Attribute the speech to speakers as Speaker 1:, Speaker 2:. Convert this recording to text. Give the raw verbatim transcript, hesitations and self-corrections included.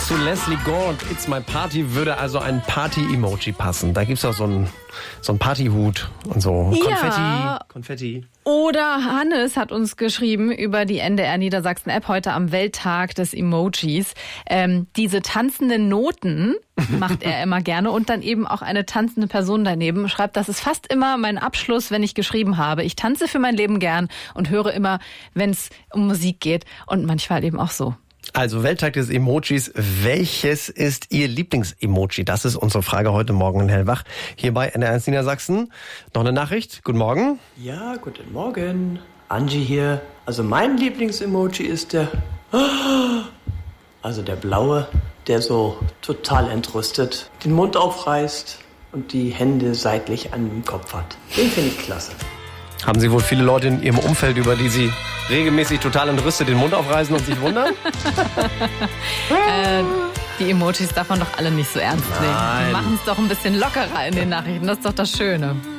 Speaker 1: Zu Leslie Gore und It's My Party würde also ein Party-Emoji passen. Da gibt's auch so einen so einen Partyhut und so.
Speaker 2: Ja.
Speaker 1: Konfetti, Konfetti.
Speaker 2: Oder Hannes hat uns geschrieben über die N D R Niedersachsen-App heute am Welttag des Emojis. Ähm, diese tanzenden Noten macht er immer gerne und dann eben auch eine tanzende Person daneben. Schreibt, das ist fast immer mein Abschluss, wenn ich geschrieben habe. Ich tanze für mein Leben gern und höre immer, wenn es um Musik geht und manchmal eben auch so.
Speaker 1: Also Welttag des Emojis. Welches ist Ihr Lieblings-Emoji? Das ist unsere Frage heute Morgen in Hellwach. Hier bei N D R eins Niedersachsen. Noch eine Nachricht. Guten Morgen.
Speaker 3: Ja, guten Morgen. Angie hier. Also mein Lieblings-Emoji ist der... Also der blaue, der so total entrüstet, den Mund aufreißt und die Hände seitlich an dem Kopf hat. Den finde ich klasse.
Speaker 1: Haben Sie wohl viele Leute in Ihrem Umfeld, über die Sie regelmäßig total entrüstet den Mund aufreißen und sich wundern?
Speaker 2: äh, die Emojis darf man doch alle nicht so ernst nehmen.
Speaker 1: Nein.
Speaker 2: Die machen es doch ein bisschen lockerer in den Nachrichten. Das ist doch das Schöne.